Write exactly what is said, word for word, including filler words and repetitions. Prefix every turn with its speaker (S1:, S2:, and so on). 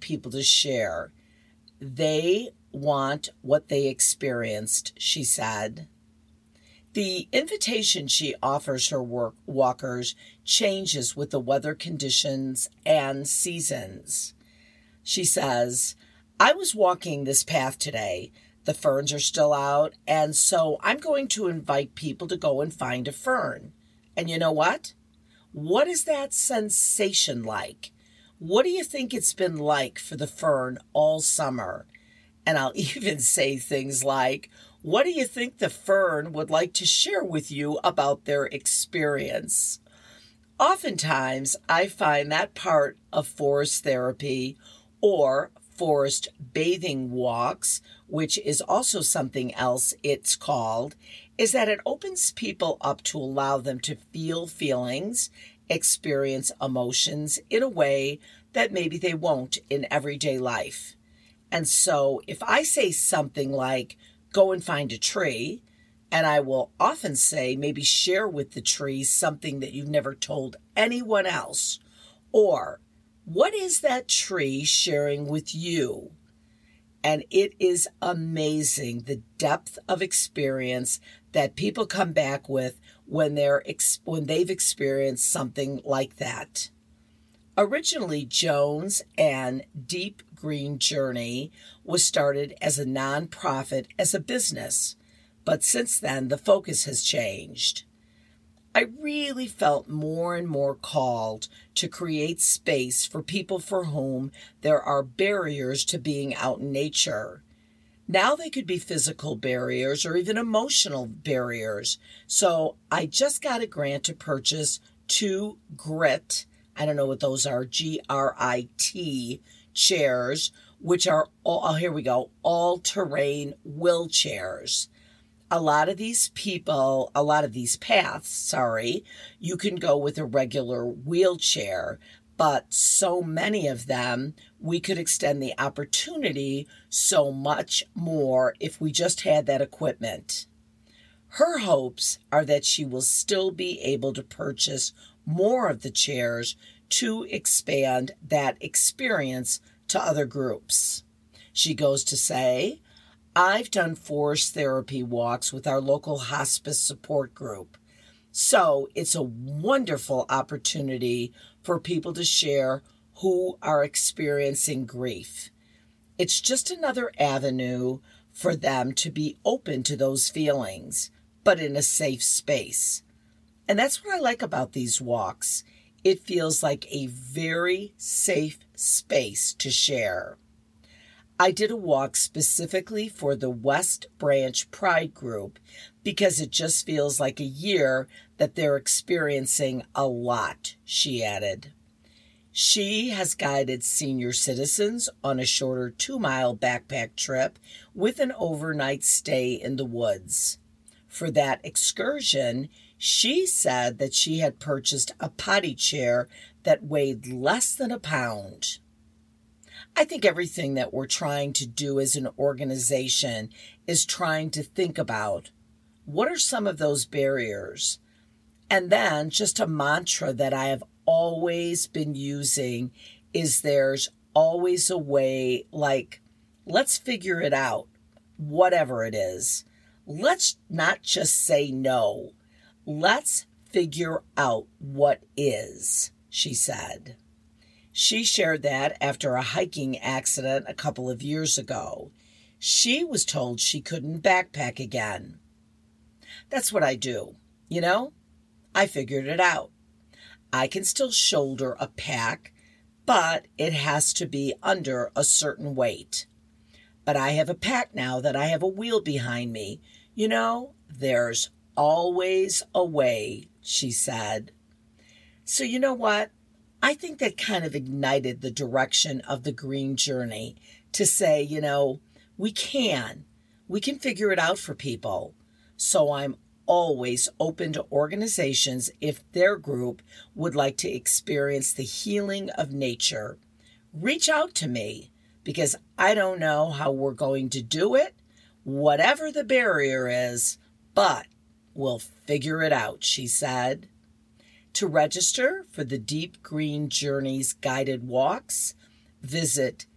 S1: people to share. They want what they experienced, she said. The invitation she offers her work walkers changes with the weather conditions and seasons. She says, I was walking this path today. The ferns are still out, and so I'm going to invite people to go and find a fern. And you know what? What is that sensation like? What do you think it's been like for the fern all summer? And I'll even say things like, what do you think the fern would like to share with you about their experience? Oftentimes, I find that part of forest therapy or forest bathing walks, which is also something else it's called, is that it opens people up to allow them to feel feelings, experience emotions in a way that maybe they won't in everyday life. And so if I say something like, go and find a tree, and I will often say maybe share with the tree something that you've never told anyone else, or what is that tree sharing with you? And it is amazing the depth of experience that people come back with when they're when they've experienced something like that. Originally, Jones and Deep Green Journey was started as a nonprofit, as a business, but since then the focus has changed. I really felt more and more called to create space for people for whom there are barriers to being out in nature. Now they could be physical barriers or even emotional barriers. So I just got a grant to purchase two Grit, I don't know what those are, G R I T chairs, which are, all, oh, here we go, all-terrain wheelchairs. A lot of these people, a lot of these paths, sorry, you can go with a regular wheelchair, but so many of them, we could extend the opportunity so much more if we just had that equipment. Her hopes are that she will still be able to purchase more of the chairs to expand that experience to other groups. She goes to say, I've done forest therapy walks with our local hospice support group. So it's a wonderful opportunity for people to share who are experiencing grief. It's just another avenue for them to be open to those feelings, but in a safe space. And that's what I like about these walks. It feels like a very safe space to share. I did a walk specifically for the West Branch Pride Group because it just feels like a year that they're experiencing a lot, she added. She has guided senior citizens on a shorter two-mile backpack trip with an overnight stay in the woods. For that excursion, she said that she had purchased a potty chair that weighed less than a pound. I think everything that we're trying to do as an organization is trying to think about what are some of those barriers. And then just a mantra that I have always been using is there's always a way, like, let's figure it out, whatever it is. Let's not just say no. Let's figure out what is, she said. She shared that after a hiking accident a couple of years ago. She was told she couldn't backpack again. That's what I do, you know? I figured it out. I can still shoulder a pack, but it has to be under a certain weight. But I have a pack now that I have a wheel behind me. You know, there's always a way, she said. So you know what? I think that kind of ignited the direction of the Green Journey to say, you know, we can. We can figure it out for people. So I'm always open to organizations if their group would like to experience the healing of nature. Reach out to me because I don't know how we're going to do it, whatever the barrier is, but we'll figure it out, she said. To register for the Deep Green Journeys guided walks, visit